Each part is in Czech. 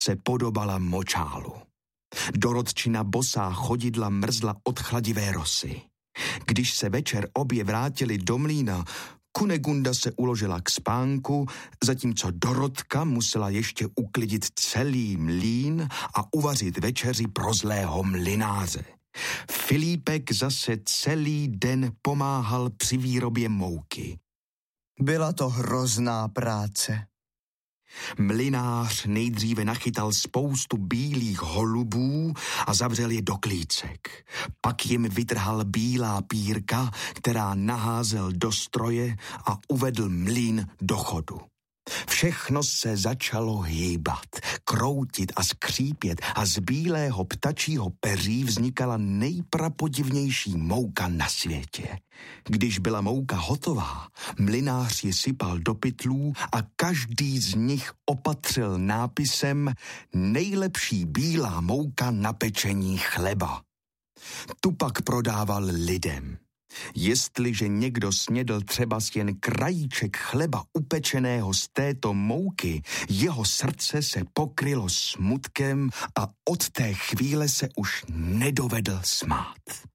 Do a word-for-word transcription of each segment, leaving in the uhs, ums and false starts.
se podobala močálu. Dorotčina bosá chodidla mrzla od chladivé rosy. Když se večer obě vrátili do mlýna, Kunegunda se uložila k spánku, zatímco Dorotka musela ještě uklidit celý mlýn a uvařit večeři pro zlého mlynáře. Filípek zase celý den pomáhal při výrobě mouky. Byla to hrozná práce. Mlynář nejdříve nachytal spoustu bílých holubů a zavřel je do klícek. Pak jim vytrhal bílá pírka, která naházel do stroje a uvedl mlýn do chodu. Všechno se začalo hýbat, kroutit a skřípět a z bílého ptačího peří vznikala nejprapodivnější mouka na světě. Když byla mouka hotová, mlynář ji sypal do pytlů a každý z nich opatřil nápisem nejlepší bílá mouka na pečení chleba. Tu pak prodával lidem. Jestliže někdo snědl třeba jen krajíček chleba upečeného z této mouky, jeho srdce se pokrylo smutkem a od té chvíle se už nedovedl smát.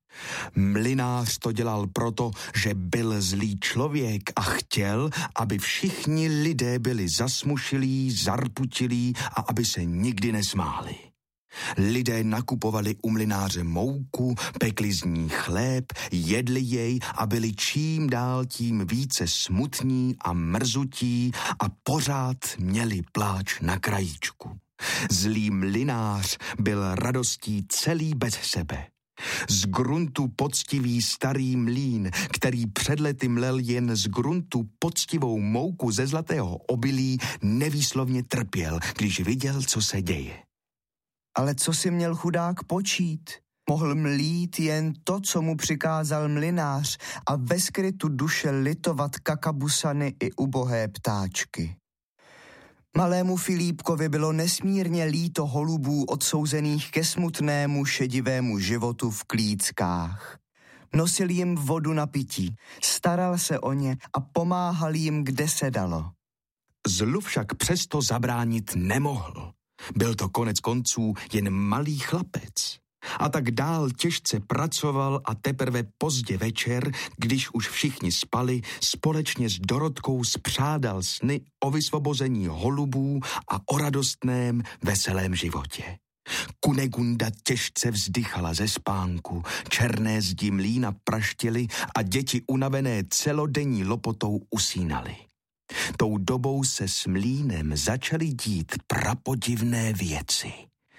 Mlynář to dělal proto, že byl zlý člověk a chtěl, aby všichni lidé byli zasmušilí, zarputilí a aby se nikdy nesmáli. Lidé nakupovali u mlynáře mouku, pekli z ní chléb, jedli jej a byli čím dál tím více smutní a mrzutí a pořád měli pláč na krajíčku. Zlý mlynář byl radostí celý bez sebe. Z gruntu poctivý starý mlýn, který před lety mlel jen z gruntu poctivou mouku ze zlatého obilí, nevýslovně trpěl, když viděl, co se děje. Ale co si měl chudák počít? Mohl mlít jen to, co mu přikázal mlynář a ve skrytu duše litovat kakabusany i ubohé ptáčky. Malému Filípkovi bylo nesmírně líto holubů odsouzených ke smutnému šedivému životu v klíckách. Nosil jim vodu na pití, staral se o ně a pomáhal jim, kde se dalo. Zlu však přesto zabránit nemohl. Byl to konec konců jen malý chlapec. A tak dál těžce pracoval a teprve pozdě večer, když už všichni spali, společně s Dorotkou spřádal sny o vysvobození holubů a o radostném, veselém životě. Kunegunda těžce vzdychala ze spánku, černé zdi mlýna praštily a děti unavené celodenní lopotou usínaly. Tou dobou se s mlýnem začaly dít prapodivné věci.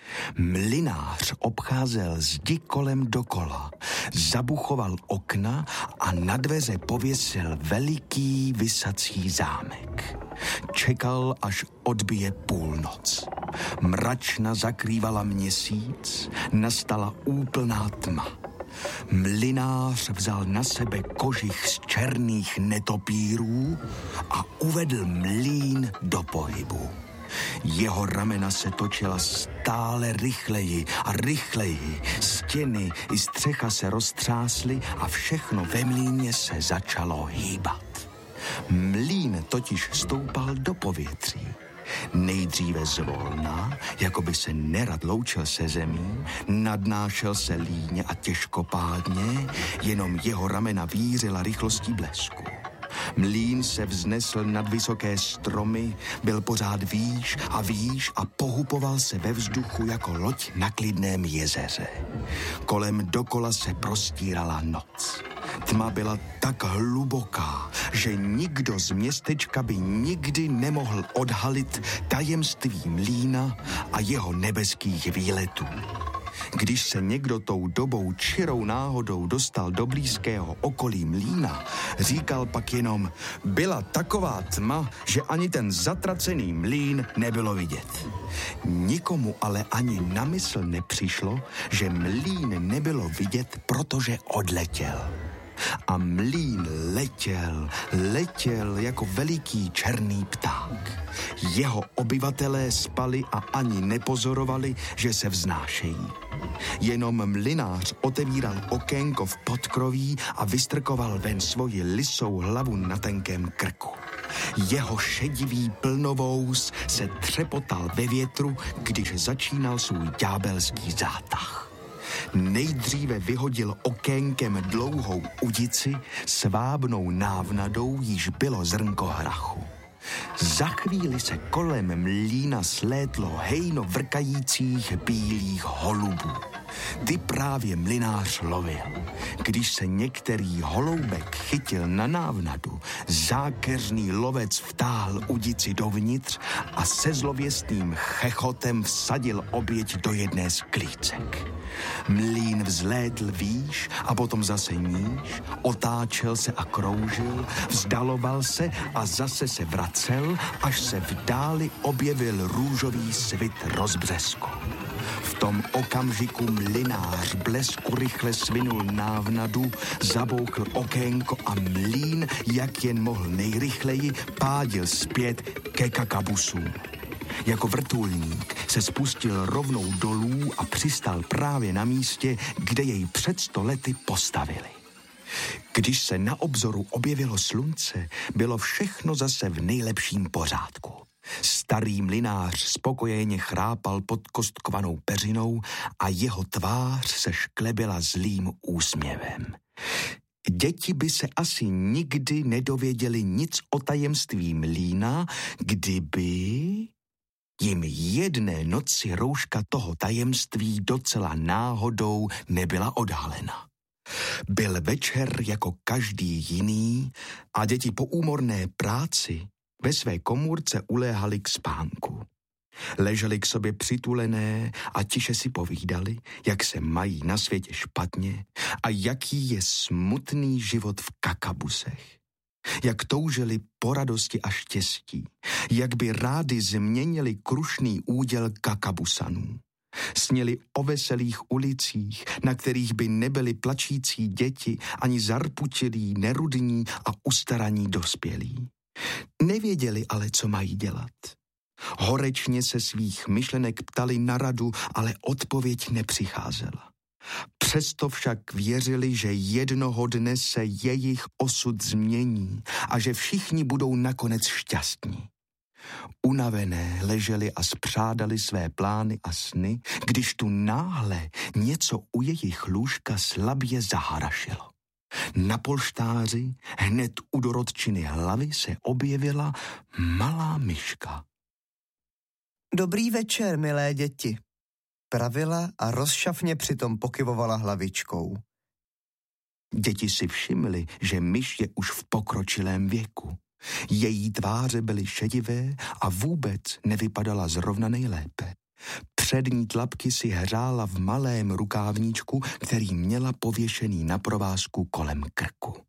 Mlynář obcházel zdi kolem dokola, zabuchoval okna a na dveře pověsil veliký visací zámek. Čekal, až odbije půlnoc. Mračna zakrývala měsíc, nastala úplná tma. Mlynář vzal na sebe kožich z černých netopírů a uvedl mlýn do pohybu. Jeho ramena se točila stále rychleji a rychleji, stěny i střecha se roztřásly a všechno ve mlýně se začalo hýbat. Mlýn totiž stoupal do povětří. Nejdříve zvolna, jako by se nerad loučil se zemí, nadnášel se líně a těžkopádně, jenom jeho ramena vířila rychlostí blesku. Mlýn se vznesl nad vysoké stromy, byl pořád výš a výš a pohupoval se ve vzduchu jako loď na klidném jezeře. Kolem dokola se prostírala noc. Tma byla tak hluboká, že nikdo z městečka by nikdy nemohl odhalit tajemství mlýna a jeho nebeských výletů. Když se někdo tou dobou čirou náhodou dostal do blízkého okolí mlýna, říkal pak jenom, byla taková tma, že ani ten zatracený mlýn nebylo vidět. Nikomu ale ani na mysl nepřišlo, že mlýn nebylo vidět, protože odletěl. A mlýn letěl, letěl jako veliký černý pták. Jeho obyvatelé spali a ani nepozorovali, že se vznášejí. Jenom mlynář otevíral okénko v podkroví a vystrkoval ven svoji lisou hlavu na tenkém krku. Jeho šedivý plnovous se třepotal ve větru, když začínal svůj ďábelský zátah. Nejdříve vyhodil okénkem dlouhou udici, svábnou návnadou již bylo zrnko hrachu. Za chvíli se kolem mlýna slétlo hejno vrkajících bílých holubů. Ty právě mlynář lovil. Když se některý holoubek chytil na návnadu, zákeřný lovec vtáhl udici dovnitř a se zlověstným chechotem vsadil oběť do jedné z klícek. Mlýn vzlétl výš a potom zase níž, otáčel se a kroužil, vzdaloval se a zase se vracel, až se v dáli objevil růžový svit rozbřesku. V tom okamžiku mlynář blesku rychle svinul návnadu, zabouchl okénko a mlýn, jak jen mohl nejrychleji, pádil zpět ke kakabusům. Jako vrtulník se spustil rovnou dolů a přistal právě na místě, kde jej před sto lety postavili. Když se na obzoru objevilo slunce, bylo všechno zase v nejlepším pořádku. Starý mlynář spokojeně chrápal pod kostkovanou peřinou a jeho tvář se šklebila zlým úsměvem. Děti by se asi nikdy nedověděli nic o tajemství mlýna, kdyby jim jedné noci rouška toho tajemství docela náhodou nebyla odhalena. Byl večer jako každý jiný a děti po úmorné práci ve své komůrce uléhali k spánku. Leželi k sobě přitulené a tiše si povídali, jak se mají na světě špatně a jaký je smutný život v kakabusech. Jak toužili po radosti a štěstí, jak by rádi změnili krušný úděl kakabusanů. Sněli o veselých ulicích, na kterých by nebyly plačící děti ani zarputilí, nerudní a ustaraní dospělí. Nevěděli ale, co mají dělat. Horečně se svých myšlenek ptali na radu, ale odpověď nepřicházela. Přesto však věřili, že jednoho dne se jejich osud změní a že všichni budou nakonec šťastní. Unavené leželi a spřádali své plány a sny, když tu náhle něco u jejich lůžka slabě zaharašilo. Na polštáři hned u Dorotčiny hlavy se objevila malá myška. Dobrý večer, milé děti, pravila a rozšafně přitom pokyvovala hlavičkou. Děti si všimly, že myš je už v pokročilém věku. Její tváře byly šedivé a vůbec nevypadala zrovna nejlépe. Přední tlapky si hřála v malém rukávníčku, který měla pověšený na provázku kolem krku.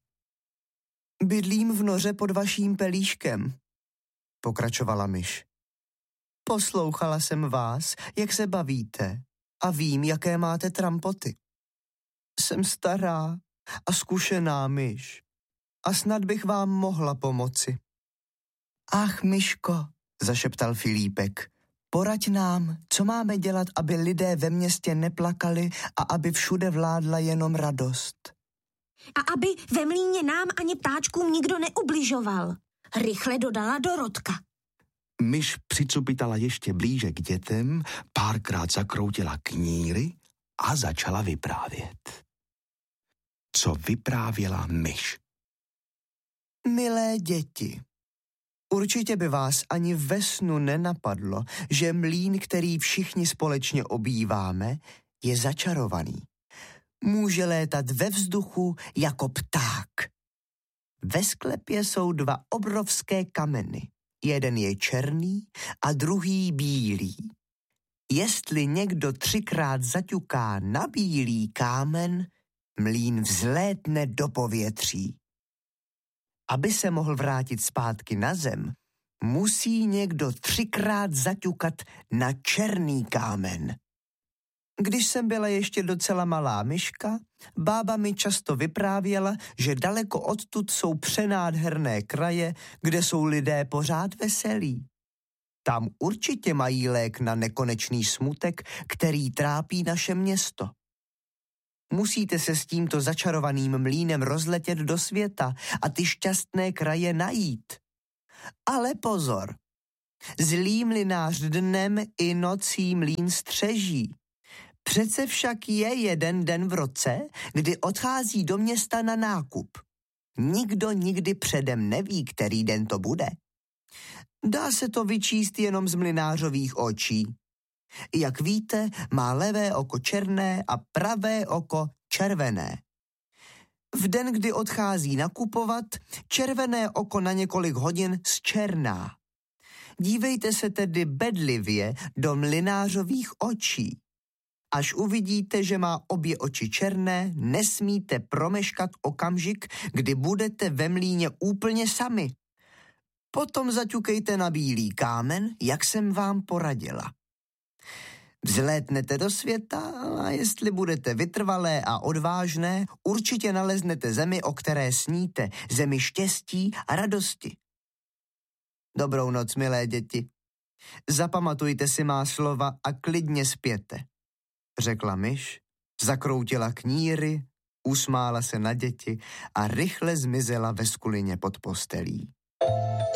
Bydlím v noře pod vaším pelíškem, pokračovala myš. Poslouchala jsem vás, jak se bavíte a vím, jaké máte trampoty. Jsem stará a zkušená myš a snad bych vám mohla pomoci. Ach, myško, zašeptal Filípek, poraď nám, co máme dělat, aby lidé ve městě neplakali a aby všude vládla jenom radost. A aby ve mlýně nám ani ptáčkům nikdo neubližoval, rychle dodala Dorotka. Myš přicupitala ještě blíže k dětem, párkrát zakroutila kníry a začala vyprávět. Co vyprávěla myš? Milé děti, určitě by vás ani ve snu nenapadlo, že mlýn, který všichni společně obýváme, je začarovaný. Může létat ve vzduchu jako pták. Ve sklepě jsou dva obrovské kameny. Jeden je černý a druhý bílý. Jestli někdo třikrát zaťuká na bílý kámen, mlýn vzlétne do povětří. Aby se mohl vrátit zpátky na zem, musí někdo třikrát zaťukat na černý kámen. Když jsem byla ještě docela malá myška, bába mi často vyprávěla, že daleko odtud jsou přenádherné kraje, kde jsou lidé pořád veselí. Tam určitě mají lék na nekonečný smutek, který trápí naše město. Musíte se s tímto začarovaným mlýnem rozletět do světa a ty šťastné kraje najít. Ale pozor, zlý mlynář dnem i nocí mlýn střeží. Přece však je jeden den v roce, kdy odchází do města na nákup. Nikdo nikdy předem neví, který den to bude. Dá se to vyčíst jenom z mlynářových očí. Jak víte, má levé oko černé a pravé oko červené. V den, kdy odchází nakupovat, červené oko na několik hodin zčerná. Dívejte se tedy bedlivě do mlynářových očí. Až uvidíte, že má obě oči černé, nesmíte promeškat okamžik, kdy budete ve mlýně úplně sami. Potom zaťukejte na bílý kámen, jak jsem vám poradila. Vzlétnete do světa a jestli budete vytrvalé a odvážné, určitě naleznete zemi, o které sníte, zemi štěstí a radosti. Dobrou noc, milé děti. Zapamatujte si má slova a klidně spěte, řekla myš, zakroutila kníry, usmála se na děti a rychle zmizela ve skulině pod postelí.